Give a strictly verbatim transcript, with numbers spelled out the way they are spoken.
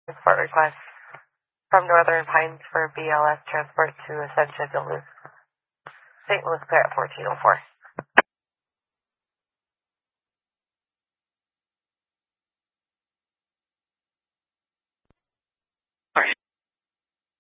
Transport request from Northern Pines for B L S transport to Ascension Duluth. Saint Louis clear at fourteen oh four.